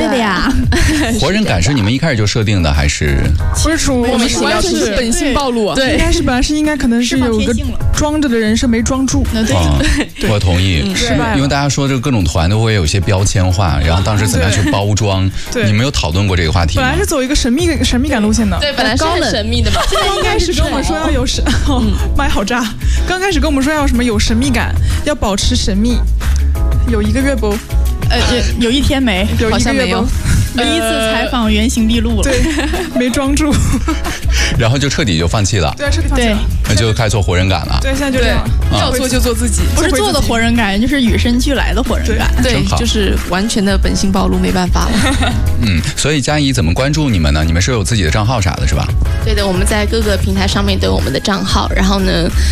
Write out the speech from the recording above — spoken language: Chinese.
对的呀。 活人感是你们一开始就设定的，还是？ 不是属我们完全是本性暴露啊。 对，本来是应该可能是有一个装着的人设没装住。 对， 我同意。 失败了， 因为大家说这各种团都会有些标签化，然后当时怎么样去包装？ 对， 你们有讨论过这个话题吗？ 本来是走一个神秘感路线的。 对，本来是很神秘的嘛。 刚开始跟我们说要有妈呀好炸！刚开始跟我们说要什么有神秘感，要保持神秘，有1个月不？ 有1天没， 好像没有。 第一次采访原形毕露了， 对，没装住， 然后就彻底就放弃了。 对，彻底放弃了， 那就开始做活人感了。 对，现在就这样， 要做就做自己， 不是做的活人感，就是与生俱来的活人感。 对，就是完全的本性暴露，没办法了。 所以佳怡怎么关注你们呢？你们是有自己的账号啥的，是吧？ 对的，我们在各个平台上面都有我们的账号，然后呢，